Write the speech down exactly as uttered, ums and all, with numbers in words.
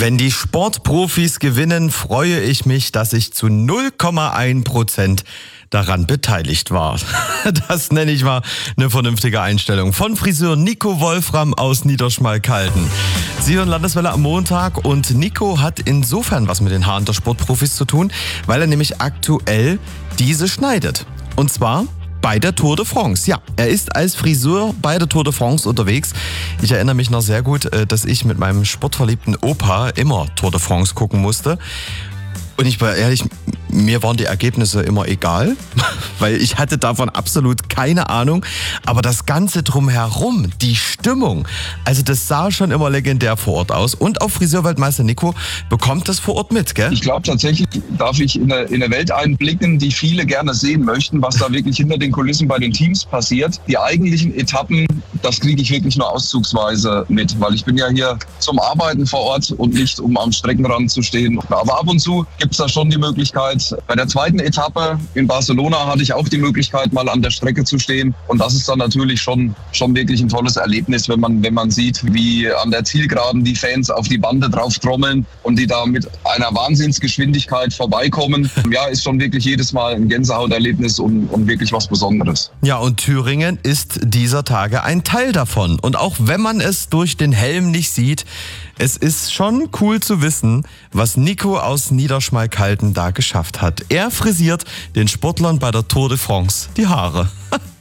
Wenn die Sportprofis gewinnen, freue ich mich, dass ich zu null Komma eins Prozent daran beteiligt war. Das nenne ich mal eine vernünftige Einstellung. Von Friseur Nico Wolfram aus Niederschmalkalden. Sie hören Landeswelle am Montag und Nico hat insofern was mit den Haaren der Sportprofis zu tun, weil er nämlich aktuell diese schneidet. Und zwar bei der Tour de France. Ja, er ist als Friseur bei der Tour de France unterwegs. Ich erinnere mich noch sehr gut, dass ich mit meinem sportverliebten Opa immer Tour de France gucken musste. Und ich war ehrlich, mir waren die Ergebnisse immer egal, weil ich hatte davon absolut keine Ahnung. Aber das Ganze drumherum, die Stimmung, also das sah schon immer legendär vor Ort aus. Und auch Friseurweltmeister Nico bekommt das vor Ort mit, gell? Ich glaube tatsächlich, darf ich in eine, in eine Welt einblicken, die viele gerne sehen möchten, was da wirklich hinter den Kulissen bei den Teams passiert. Die eigentlichen Etappen, das kriege ich wirklich nur auszugsweise mit, weil ich bin ja hier zum Arbeiten vor Ort und nicht, um am Streckenrand zu stehen. Aber ab und zu gibt es da schon die Möglichkeit. Bei der zweiten Etappe in Barcelona hatte ich auch die Möglichkeit, mal an der Strecke zu stehen. Und das ist dann natürlich schon, schon wirklich ein tolles Erlebnis, wenn man, wenn man sieht, wie an der Zielgeraden die Fans auf die Bande drauf trommeln und die da mit einer Wahnsinnsgeschwindigkeit vorbeikommen. Ja, ist schon wirklich jedes Mal ein Gänsehauterlebnis und, und wirklich was Besonderes. Ja, und Thüringen ist dieser Tage ein Teil davon. Und auch wenn man es durch den Helm nicht sieht, es ist schon cool zu wissen, was Nico aus Niederschmalkalden da geschafft hat. Er frisiert den Sportlern bei der Tour de France die Haare.